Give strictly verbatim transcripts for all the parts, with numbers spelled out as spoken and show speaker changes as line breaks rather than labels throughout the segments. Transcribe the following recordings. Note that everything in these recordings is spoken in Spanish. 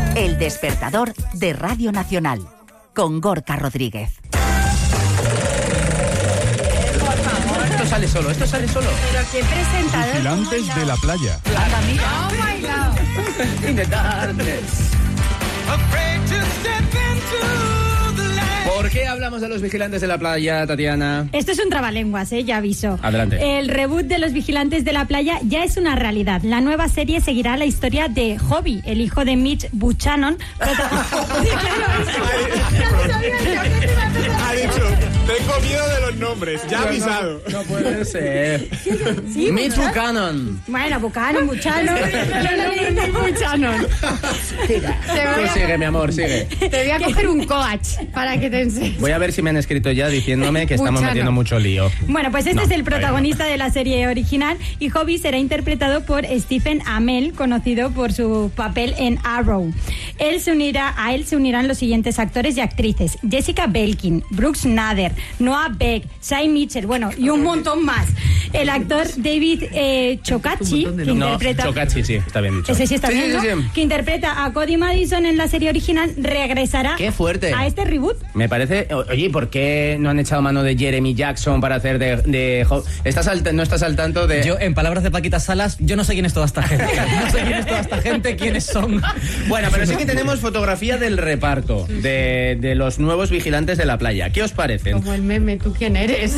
El despertador de Radio Nacional, con Gorka Rodríguez.
Esto sale solo, esto sale solo.
Pero qué presentador.
Vigilantes de la playa.
Anda, mira. Oh my God.
In the darkness. ¿Por qué hablamos de los vigilantes de la playa, Tatiana?
Esto es un trabalenguas, ¿eh? Ya aviso.
Adelante.
El reboot de los vigilantes de la playa ya es una realidad. La nueva serie seguirá la historia de Hobby, el hijo de Mitch Buchanan.
Ha dicho, tengo miedo de los nombres, ya ha avisado.
No, no puede ser.
Sí,
Mitch
¿verdad?
Buchanan.
Bueno, Buchanan, Buchanan.
Buchanan. Te voy
Tú
a-
sigue, mi amor, sigue.
Te voy a coger un coach para que te enseñes.
Voy a ver si me han escrito ya diciéndome que estamos
Buchanan.
metiendo mucho lío.
Bueno, pues este
No,
es el
todavía
protagonista de la serie original y Hobby será interpretado por Stephen Amell, conocido por su papel en Arrow. Él se unirá, a él se unirán los siguientes actores y actrices: Jessica Belkin, Brooks Nader, Noah Beck, Shai Mitchell, bueno, y un montón más. El actor David eh, Chokachi, que
No,
interpreta...
Chokachi, sí, está bien dicho.
Ese sí está
Sí,
bien,
sí,
¿no?
sí, sí.
Que interpreta a Cody Madison en la serie original, regresará
¡Qué fuerte!
a este reboot.
Me parece... o- Oye, ¿por qué no han echado mano de Jeremy Jackson para hacer de... de Ho- ¿Estás al, ¿No estás al tanto de...?
Yo, en palabras de Paquita Salas, yo no sé quién es toda esta gente. No sé quién es toda esta gente, quiénes son.
Bueno, pero sí que tenemos fotografía del reparto de, de los nuevos vigilantes de la playa. ¿Qué os parecen?
Como el meme, ¿tú quién eres?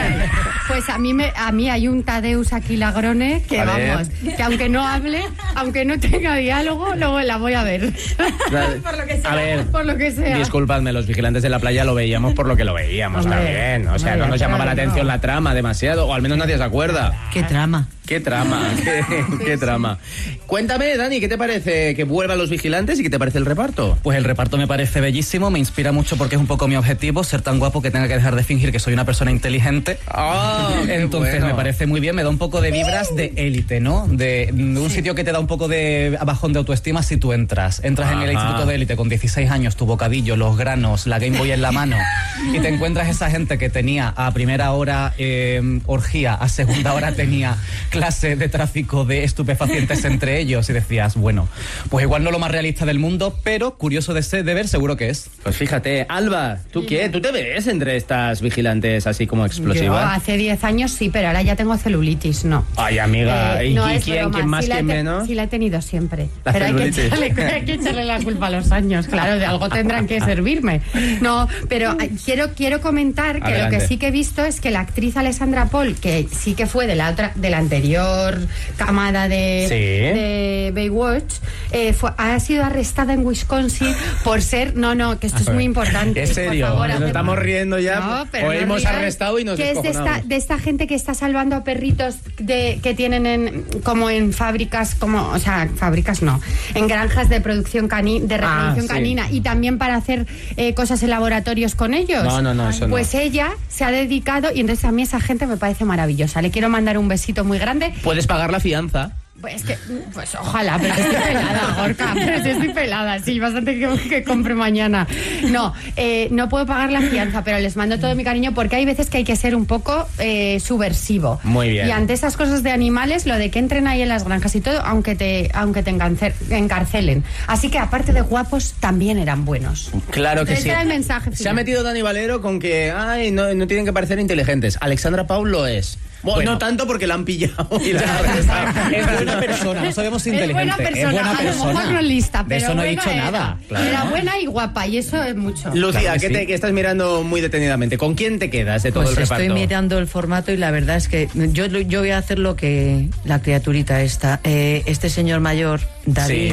Pues a mí me, a mí hay un Tadeusz Aquilagrone que
A ver.
vamos, que aunque no hable, aunque no tenga diálogo, luego la voy a ver.
Por lo que sea.
A ver,
Por lo que sea.
disculpadme, los vigilantes de la playa lo veíamos por lo que lo veíamos
Hombre,
también. O sea,
hombre,
no nos llamaba la
claro,
atención
no.
la trama demasiado, o al menos nadie se acuerda.
¿Qué trama?
¿Qué trama? ¿Qué, qué trama? Cuéntame, Dani, ¿qué te parece que vuelvan los vigilantes y qué te parece el reparto?
Pues el reparto me parece bellísimo, me inspira mucho porque es un poco mi objetivo, ser tan guapo que tenga que dejar de fingir que soy una persona inteligente.
Ah, qué
Entonces
bueno.
me parece muy bien, me da un poco de vibras de élite, ¿no? De, de un sitio que te da un poco de bajón de autoestima si tú entras. Entras en el
Ajá.
instituto de élite con dieciséis años, tu bocadillo, los granos, la Game Boy en la mano, y te encuentras esa gente que tenía a primera hora eh, orgía, a segunda hora tenía clase de tráfico de estupefacientes entre ellos, y decías, bueno, pues igual no lo más realista del mundo, pero curioso de, ser, de ver seguro que es.
Pues fíjate, Alba, ¿tú qué? ¿Tú te ves entre estas vigilantes así como
Yo
explosivas?
hace diez años sí, pero ahora ya tengo celulitis, no.
Ay, amiga,
Eh,
¿y,
no
y
es
quién,
broma,
quién más,
sí la
quién
he te-
menos?
Sí la he tenido siempre.
La
pero hay que,
celulitis.
echarle, hay que echarle la culpa a los años, claro, de algo tendrán que servirme. No, pero eh, quiero, quiero comentar que
Adelante.
lo que sí que he visto es que la actriz Alessandra Paul, que sí que fue de la otra, de la anterior camada de,
Sí.
de Baywatch, eh, fue- ha sido arrestada en Wisconsin por ser, no, no, que esto es muy importante.
¿En serio?
Por favor,
¿Nos
hacer-
estamos riendo ya?
No, pero
¿O
no
hemos
rías,
arrestado y nos
que es de esta,
descojonamos?
de esta gente que está salvando a perritos de, que tienen en, como en fábricas, como, o sea, fábricas no, en granjas de producción cani, de reproducción
sí.
canina, y también para hacer eh, cosas en laboratorios con ellos.
No, no, no, eso no.
Pues ella se ha dedicado, y entonces a mí esa gente me parece maravillosa. Le quiero mandar un besito muy grande.
Puedes pagar la fianza.
Pues que, pues ojalá, pero si estoy pelada, Gorka, pero si estoy pelada, sí, bastante que, que compre mañana. No, eh, no puedo pagar la fianza, pero les mando todo mi cariño porque hay veces que hay que ser un poco eh, subversivo.
Muy bien.
Y ante esas cosas de animales, lo de que entren ahí en las granjas y todo, aunque te, aunque te engancer- encarcelen. Así que aparte de guapos, también eran buenos.
Claro que
Ese
sí.
era el mensaje
Se ha
final.
metido Dani Valero con que, ay, no, no tienen que parecer inteligentes. Alexandra Paul lo es. Bueno,
Bueno.
no tanto porque la han pillado y la han arrestado.
Es buena persona, no sabemos si
Es
inteligente.
buena persona,
es buena
a lo
persona.
mejor no lista,
De
pero
eso no he
buena
dicho
era.
nada. Claro.
Era buena y guapa, y eso es mucho.
Lucía,
Claro que
¿qué te,
sí.
que estás mirando muy detenidamente? ¿Con quién te quedas de todo
Pues
el reparto?
estoy mirando el formato y la verdad es que yo, yo voy a hacer lo que la criaturita esta. Eh, este señor mayor, David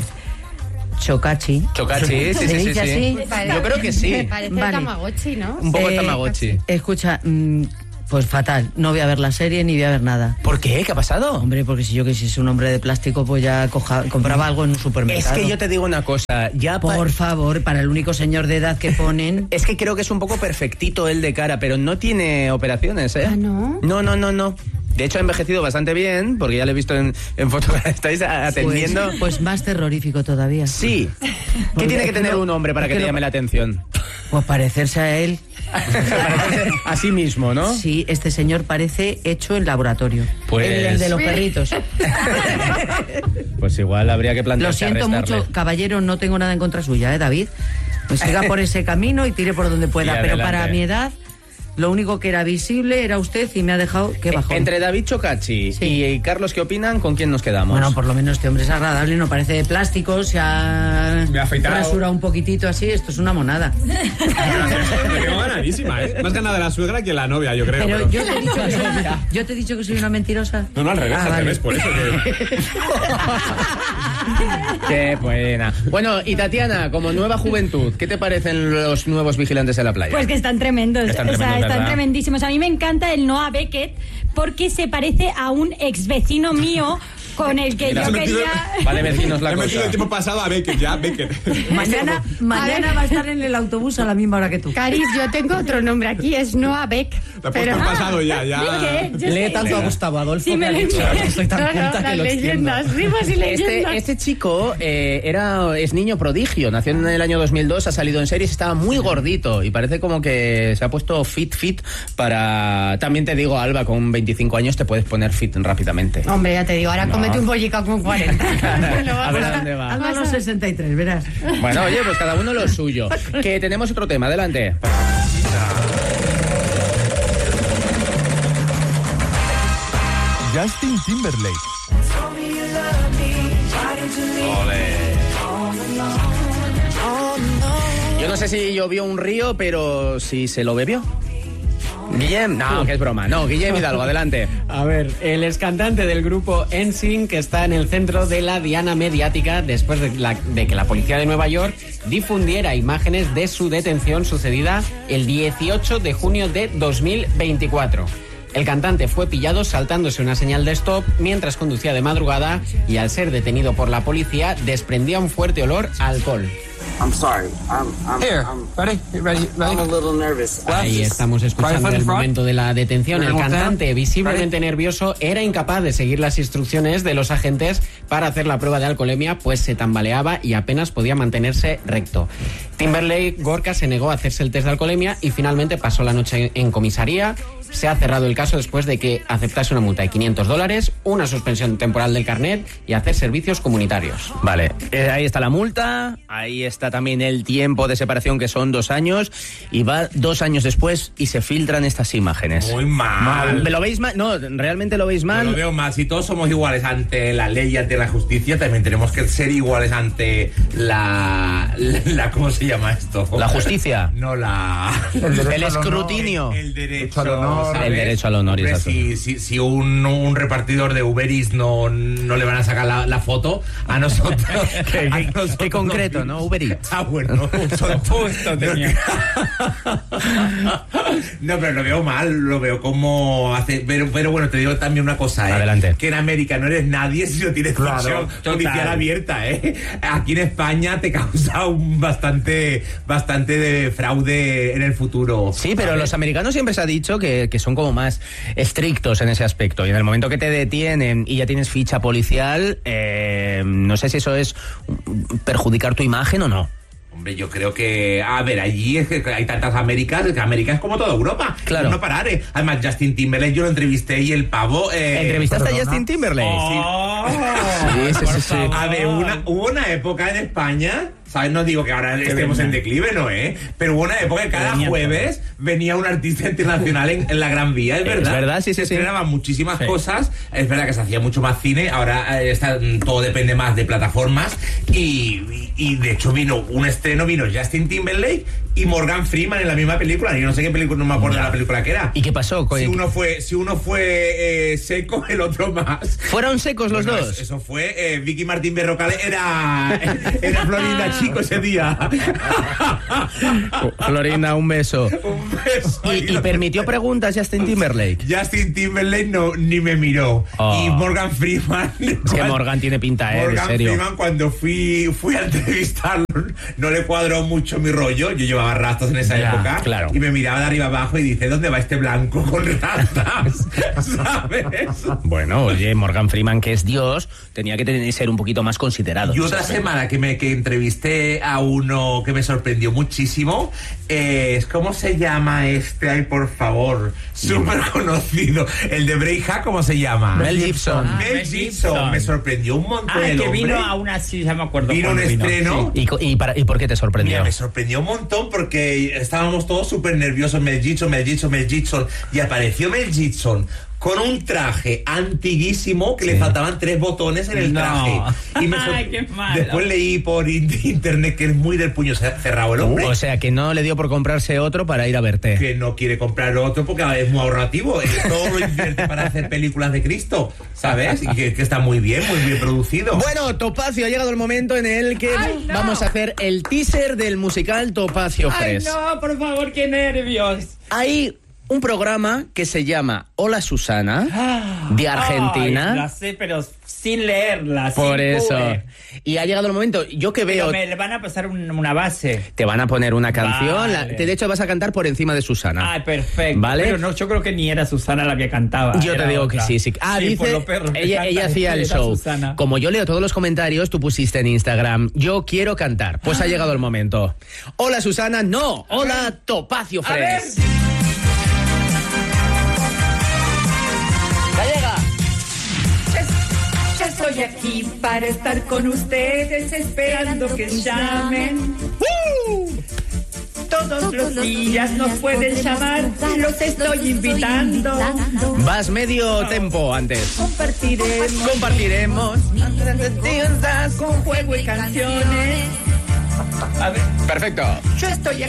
Chokachi.
Chokachi, sí,
¿Se
sí, sí,
dice
sí.
así?
Yo creo que sí.
Me parece
Vale.
Tamagotchi, ¿no?
Un poco
Eh,
Tamagotchi.
Escucha, mm, pues fatal. No voy a ver la serie ni voy a ver nada.
¿Por qué? ¿Qué ha pasado?
Hombre, porque si yo quisiese un hombre de plástico, pues ya coja- compraba algo en un
Es
supermercado.
que yo te digo una cosa, ya pa-
Por favor, para el único señor de edad que ponen...
es que creo que es un poco perfectito él de cara, pero no tiene operaciones, ¿eh?
¿Ah, no?
No, no, no, no. De hecho ha envejecido bastante bien, porque ya lo he visto en, en fotografías. ¿Estáis atendiendo?
Pues, pues más terrorífico todavía.
Sí. ¿Qué tiene que tener un hombre para que te llame la atención?
Pues parecerse a él.
A sí mismo, ¿no?
Sí, este señor parece hecho en laboratorio.
Pues...
El, el de los perritos.
Pues igual habría que plantearse
Lo siento
arrestarle.
mucho, caballero, no tengo nada en contra suya, ¿eh, David? Pues siga por ese camino y tire por donde pueda.
Y
Pero
adelante.
para mi edad, lo único que era visible era usted y me ha dejado... ¡Qué bajón!
Entre David Chocachi
Sí.
y Carlos, ¿qué opinan? ¿Con quién nos quedamos?
Bueno, por lo menos este hombre es agradable, no parece de plástico, se ha
Me ha afeitado.
rasurado un poquitito así, esto es una monada.
Me quedo ganadísima, ¿eh? Más ganada la suegra que la novia, yo creo.
Pero
pero-
yo te he dicho que soy, yo te he dicho que soy una mentirosa.
No, no, al revés,
Ah,
al
vale.
revés, por eso que...
Qué buena. Bueno, y Tatiana, como nueva juventud, ¿qué te parecen los nuevos vigilantes de la playa?
Pues que están tremendos,
Están
o sea,
tremendos,
están
¿verdad?
tremendísimos. A mí me encanta el Noah Beckett porque se parece a un ex vecino mío con el que
Mira,
yo
has metido-
quería...
Va de vecinos la
He metido
cosa.
el tiempo pasado a Beckett, ya, Beckett.
Mañana, mañana va a estar en el autobús a la misma hora que tú.
Caris, yo tengo otro nombre aquí, es Noah Beck.
Lo he puesto en pasado ya, ya.
¿Qué? Yo
Lee
sé.
tanto a Gustavo Adolfo
Sí,
que
me
ha
lo
dicho,
entiendo.
soy tan
No, no,
culta que
las
lo extiendo.
leyendas, rimas y leyendas.
Este, este chico eh, era, es niño prodigio, nació en el año dos mil dos, ha salido en series, estaba muy gordito y parece como que se ha puesto fit, fit para... También te digo, Alba, con veinticinco años te puedes poner fit rápidamente.
Hombre, ya te digo, ahora
No.
cómete un bollicao con cuarenta.
A ver a dónde va.
Hazlo a los sesenta y tres, verás.
Bueno, oye, pues cada uno lo suyo. Que tenemos otro tema, adelante.
Justin Timberlake.
Yo no sé si llovió un río, pero si se lo bebió. Guillem, no, que es broma. No, Guillem Hidalgo, adelante.
A ver, el excantante del grupo N Sync que está en el centro de la diana mediática después de, la- de que la policía de Nueva York difundiera imágenes de su detención sucedida el dieciocho de junio de dos mil veinticuatro. El cantante fue pillado saltándose una señal de stop mientras conducía de madrugada y al ser detenido por la policía desprendía un fuerte olor a alcohol.
I'm sorry. I'm, I'm,
Here,
I'm,
ready, ready,
I'm a little nervous.
Ahí estamos escuchando el momento de la detención. El cantante, visiblemente nervioso, era incapaz de seguir las instrucciones de los agentes para hacer la prueba de alcoholemia, pues se tambaleaba y apenas podía mantenerse recto. Timberlake Gorka se negó a hacerse el test de alcoholemia y finalmente pasó la noche en comisaría. Se ha cerrado el caso después de que aceptase una multa de quinientos dólares, una suspensión temporal del carnet y hacer servicios comunitarios.
Vale, eh, ahí está la multa, ahí está también el tiempo de separación, que son dos años, y va dos años después y se filtran estas imágenes.
Muy mal.
¿Me lo veis mal? No, ¿realmente lo veis
Yo
mal?
lo veo mal. Si todos somos iguales ante la ley y ante la justicia, también tenemos que ser iguales ante la... la, la- ¿cómo se llama esto?
¿La justicia?
No, la...
El escrutinio.
El, el derecho
al honor.
¿sabes?
El derecho al honor y
Hombre,
esas
si, si, si un, un repartidor de Uber Eats no, no le van a sacar la, la foto, a nosotros...
Qué,
a
qué-
nosotros
qué concreto,
nos-
¿no? Uber Eats.
Ah, bueno. Son
Justo tenía.
No, pero lo veo mal, lo veo como hace... Pero, pero bueno, te digo también una cosa, ¿eh?
Adelante.
Que en América no eres nadie si no tienes
Claro,
ficción
total.
judicial abierta, ¿eh? Aquí en España te causa un bastante, bastante de fraude en el futuro.
Sí, pero
¿sabes?
los americanos siempre se ha dicho que, que son como más estrictos en ese aspecto. Y en el momento que te detienen y ya tienes ficha policial, eh, no sé si eso es perjudicar tu imagen o no.
Hombre, yo creo que... A ver, allí es que hay tantas Américas, que América es como toda Europa.
Claro.
No parar, ¿eh? Además, Justin Timberlake, yo lo entrevisté y el pavo... Eh,
¿Entrevistaste a
perdona.
Justin Timberlake?
¡Oh!
Sí, sí, sí, sí.
A ver, una, hubo una época en España, ¿sabes? No digo que ahora estemos en declive, ¿no, eh? Pero hubo una época que cada
venía
jueves venía un artista internacional en, en la Gran Vía, es
Es
verdad.
verdad, sí, sí,
Se
sí.
estrenaban muchísimas
Sí.
cosas, es verdad que se hacía mucho más cine, ahora eh, está, todo depende más de plataformas y, y, y de hecho vino un estreno, vino Justin Timberlake y Morgan Freeman en la misma película. Yo no sé qué película, no me acuerdo de la película que era.
¿Y qué pasó?
Si uno fue, si uno fue eh, seco, el otro más.
¿Fueron secos los
Bueno,
dos?
Eso, eso fue, eh, Vicky Martín Berrocal era, era Florinda Chico ese día.
Florinda, un beso.
Un beso.
¿Y, y permitió preguntas Justin Timberlake?
Justin Timberlake no, ni me miró.
Oh.
Y Morgan Freeman...
Es que Morgan tiene pinta, eh, de
Morgan
serio.
Freeman, cuando fui, fui a entrevistarlo, no le cuadró mucho mi rollo. Yo llevaba rastas en esa
Ya,
época.
claro.
Y me miraba de arriba abajo y dice, ¿dónde va este blanco con rastas? ¿Sabes?
Bueno, oye, Morgan Freeman, que es Dios, tenía que tener, ser un poquito más considerado.
Y otra
¿sabes?
semana que me que entrevisté entrevisté a uno que me sorprendió muchísimo. Eh, ¿Cómo se llama este? Ay, por favor. Súper conocido. El de Braveheart, ¿cómo se llama?
Mel Gibson.
Ah, Mel Gibson. Me sorprendió un montón.
Ah,
el
que
hombre.
vino a una, sí, ya me acuerdo.
Vino un
cuándo
estreno.
sí.
¿Y, y, para, ¿Y por qué te sorprendió?
Mira, me sorprendió un montón porque estábamos todos súper nerviosos. Mel Gibson, Mel Gibson, Mel Gibson. Y apareció Mel Gibson con un traje antiguísimo que
Sí.
le faltaban tres botones en el
No.
traje. Y me
Ay,
sor-
qué malo.
Después leí por in- internet que es muy del puño cerrado el hombre.
O sea, que no le dio por comprarse otro para ir a verte.
Que no quiere comprar otro porque es muy ahorrativo. Él todo lo invierte para hacer películas de Cristo, ¿sabes? Y que, que está muy bien, muy bien producido.
Bueno, Topacio, ha llegado el momento en el que
Ay, no.
vamos a hacer el teaser del musical Topacio
Ay,
Fresh.
no, por favor, qué nervios.
Hay un programa que se llama Hola Susana, de Argentina.
Ay, la sé, pero sin leerla.
Por
sin
eso.
Google.
Y ha llegado el momento, yo que
Pero
veo...
me van a pasar un- una base.
Te van a poner una canción,
Vale.
la- de hecho vas a cantar por encima de Susana.
Ay, perfecto.
¿Vale?
Pero no, yo creo que ni era Susana la que cantaba.
Yo te
era
digo
otra.
que sí, sí. Ah,
Sí, por
dice,
lo perro que
ella,
canta,
ella hacía el
era
show.
Susana.
Como yo leo todos los comentarios, tú pusiste en Instagram, yo quiero cantar. Pues ha llegado el momento. Hola Susana, no, hola Topacio
A ver.
Fresh. Gallega.
Ya estoy aquí para estar con ustedes, esperando que llamen. Todos los días nos pueden llamar, los estoy invitando.
Vas medio tempo antes.
Compartiremos
Compartiremos.
con juego y canciones. A ver,
Perfecto.
yo estoy